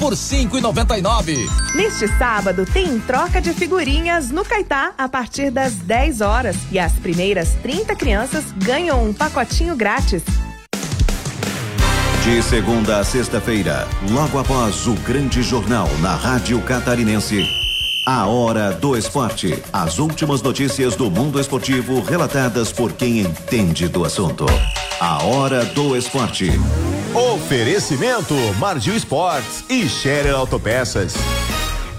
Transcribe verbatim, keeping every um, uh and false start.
por cinco e noventa e nove. Neste sábado tem troca de figurinhas no Caetá a partir das dez horas e as primeiras trinta crianças ganham um pacotinho grátis. De segunda a sexta-feira, logo após o grande jornal na Rádio Catarinense, a Hora do Esporte. As últimas notícias do mundo esportivo relatadas por quem entende do assunto. A Hora do Esporte. Oferecimento Margil Sports e Scherer Autopeças.